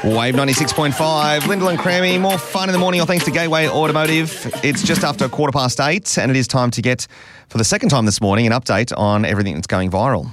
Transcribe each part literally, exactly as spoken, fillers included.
Wave ninety-six point five, Lyndall and Crammy. More fun in the morning, all thanks to Gateway Automotive. It's just after quarter past eight, and it is time to get, for the second time this morning, an update on everything that's going viral.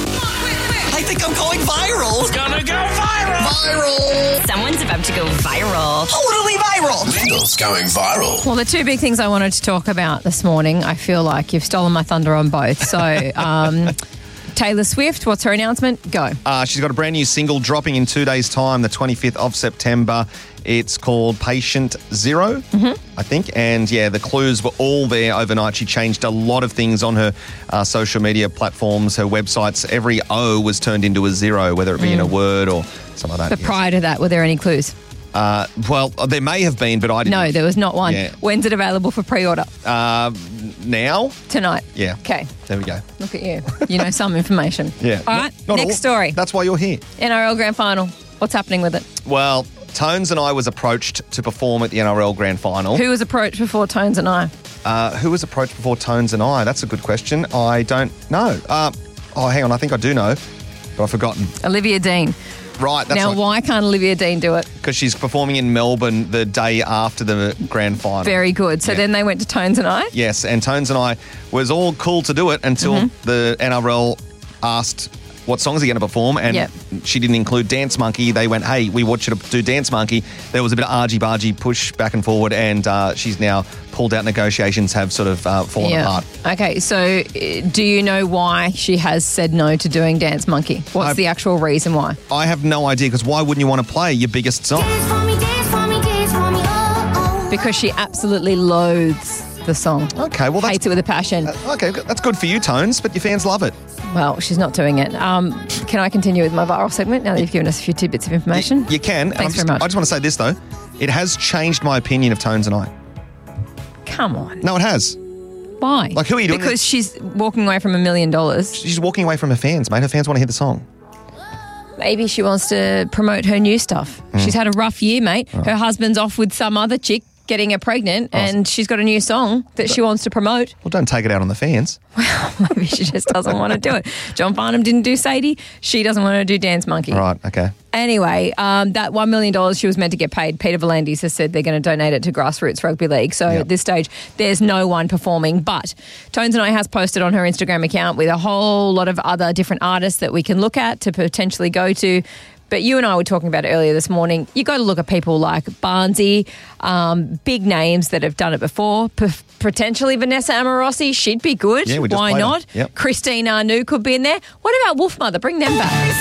I think I'm going viral. It's gonna go viral. Viral. Someone's about to go viral. Totally viral. Lyndall's going viral. Well, the two big things I wanted to talk about this morning, I feel like you've stolen my thunder on both. So, um, Taylor Swift, what's her announcement? Go. Uh, she's got a brand new single dropping in two days' time, the twenty-fifth of September. It's called Patient Zero, mm-hmm. I think. And, yeah, the clues were all there overnight. She changed a lot of things on her uh, social media platforms, her websites. Every O was turned into a zero, whether it be mm. in a word or something like that. But yes. prior to that, were there any clues? Uh, well, there may have been, but I didn't. No, there was not one. Yeah. When's it available for pre-order? Uh, now? Tonight. Yeah. Okay. There we go. Look at you. You know some information. Yeah. All Not- right, not next all. story. That's why you're here. N R L Grand Final. What's happening with it? Well, Tones and I was approached to perform at the N R L Grand Final. Who was approached before Tones and I? Uh, who was approached before Tones and I? That's a good question. I don't know. Uh, oh, hang on. I think I do know, but I've forgotten. Olivia Dean. Right. That's now, why can't Olivia Dean do it? Because she's performing in Melbourne the day after the Grand Final. Very good. So Yeah. then they went to Tones and I? Yes, and Tones and I was all cool to do it until Mm-hmm. the N R L asked what songs are you going to perform, and Yep. she didn't include Dance Monkey. They went, hey, we want you to do Dance Monkey. There was a bit of argy-bargy push back and forward, and uh, she's now pulled out. Negotiations have sort of uh, fallen apart. Okay, so uh, do you know why she has said no to doing Dance Monkey? What's I've- the actual reason why? I have no idea, because why wouldn't you want to play your biggest song? Dance for me, dance for me, dance for me, oh, oh. Because she absolutely loathes the song. Okay, well, that's... Hates it with a passion. Uh, okay, that's good for you, Tones, but your fans love it. Well, she's not doing it. Um, can I continue with my viral segment now that you've given us a few tidbits of information? You can. Thanks I'm just, very much. I just want to say this, though. It has changed my opinion of Tones and I. Come on. No, it has. Why? Like, who are you doing Because she's walking away from a million dollars. She's walking away from her fans, mate. Her fans want to hear the song. Maybe she wants to promote her new stuff. Mm. She's had a rough year, mate. Her husband's off with some other chick getting her pregnant, Oh. and she's got a new song that she wants to promote. Well, don't take it out on the fans. Maybe she just doesn't want to do it. John Farnham didn't do Sadie. She doesn't want to do Dance Monkey. Right, okay. Anyway, um, that one million dollars she was meant to get paid, Peter V'landys has said they're going to donate it to Grassroots Rugby League. So Yep. at this stage, there's no one performing. But Tones and I has posted on her Instagram account with a whole lot of other different artists that we can look at to potentially go to. But you and I were talking about it earlier this morning. You got to look at people like Barnsey, um, big names that have done it before. P- potentially Vanessa Amorosi, she'd be good. Yeah, we just Why played her. not? Yep. Christine Arnoux could be in there. What about Wolfmother? Bring them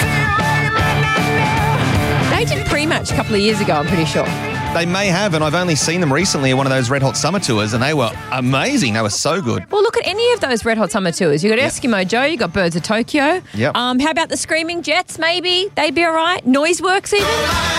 back. They did pre-match a couple of years ago, I'm pretty sure. They may have, and I've only seen them recently at one of those Red Hot Summer Tours, and they were amazing. They were so good. Well, look at any of those Red Hot Summer Tours. You got Yep. Eskimo Joe, you got Birds of Tokyo. Yep. Um, how about the Screaming Jets? Maybe they'd be all right. Noiseworks even.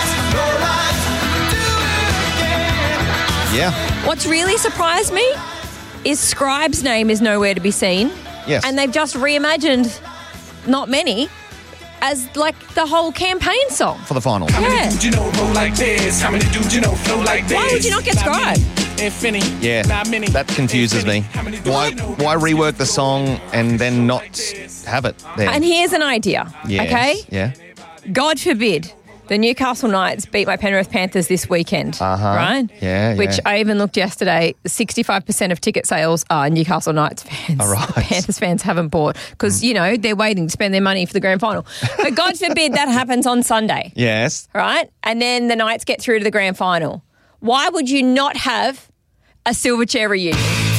Yeah. What's really surprised me is Scribe's name is nowhere to be seen. Yes. And they've just reimagined Not Many as like the whole campaign song. For the final. Yeah. You know, roll like this. How many dudes you know flow like this? Why would you not get Scribe? If any. Yeah, Not many. that confuses If me. any. How many dudes Why you know why flow rework like the this? song and then not have it there? And here's an idea, Yes. okay? Yeah. God forbid the Newcastle Knights beat my Penrith Panthers this weekend, Uh-huh. right? Yeah, Which yeah. I even looked yesterday, sixty-five percent of ticket sales are Newcastle Knights fans. All right. The Panthers fans haven't bought because, you know, they're waiting to spend their money for the grand final. But God forbid that happens on Sunday, Yes. right? And then the Knights get through to the grand final. Why would you not have a Silverchair reunion?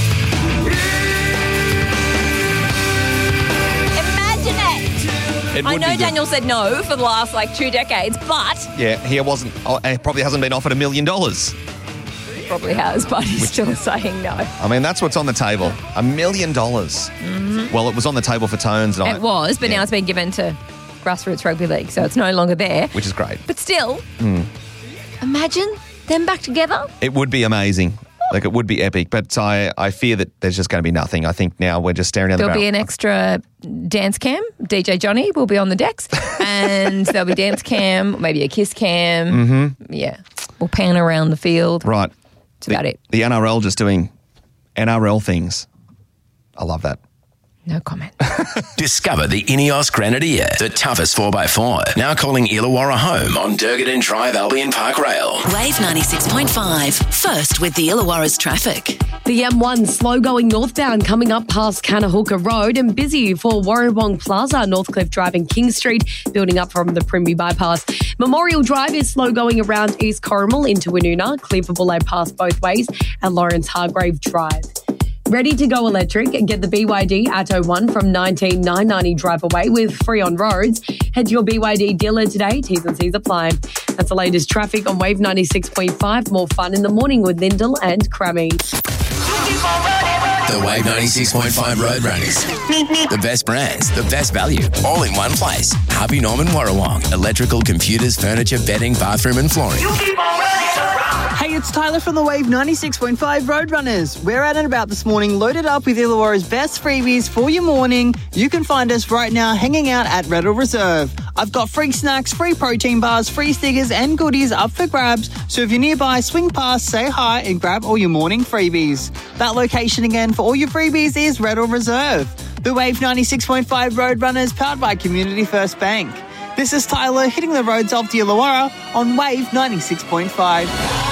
Imagine it. It I would know be good. Daniel said no for the last like two decades, but Yeah, he wasn't. Oh, he probably hasn't been offered a million dollars. he probably has, but he's still saying no. I mean, that's what's on the table. A million dollars. Well, it was on the table for Tones. And I- It was, but yeah, now it's been given to Grassroots Rugby League, so it's no longer there. which is great. But still, Hmm. imagine them back together. It would be amazing. Like, it would be epic, but I, I fear that there's just going to be nothing. I think now we're just staring down the There'll barrel. be an extra dance cam. D J Johnny will be on the decks, and there'll be dance cam, maybe a kiss cam. Mm-hmm. Yeah, we'll pan around the field. Right. That's about the, it. The N R L just doing N R L things. I love that. No comment. Discover the Ineos Grenadier, the toughest four by four. Now calling Illawarra home on Durgadin Drive, Albion Park Rail. Wave ninety-six point five. First with the Illawarra's traffic. The M one slow going northbound coming up past Kanahooka Road and busy for Warrawong Plaza, Northcliffe Drive and King Street, building up from the Primby bypass. Memorial Drive is slow going around East Corrimal into Woonona, clear for Bullay Pass both ways, and Lawrence Hargrave Drive. Ready to go electric? Get the B Y D Atto one from nineteen nine ninety drive away with free on roads. Head to your B Y D dealer today. T's and C's apply. That's the latest traffic on Wave ninety-six point five. More fun in the morning with Lyndall and Crammy. The Wave ninety-six point five Road Runners. The best brands, the best value, all in one place. Harvey Norman Warrawong. Electrical, computers, furniture, bedding, bathroom and flooring. Hey, it's Tyler from the Wave ninety-six point five Roadrunners. We're out and about this morning, loaded up with Illawarra's best freebies for your morning. You can find us right now hanging out at Red Hill Reserve. I've got free snacks, free protein bars, free stickers and goodies up for grabs. So if you're nearby, swing past, say hi and grab all your morning freebies. That location again for all your freebies is Red Hill Reserve. The Wave ninety-six point five Roadrunners, powered by Community First Bank. This is Tyler hitting the roads of the Illawarra on Wave ninety-six point five.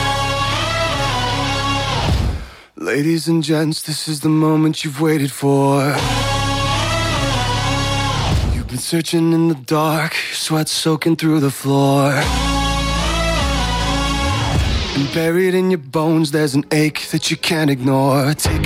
Ladies and gents, this is the moment you've waited for. You've been searching in the dark, sweat soaking through the floor. And buried in your bones, there's an ache that you can't ignore. Take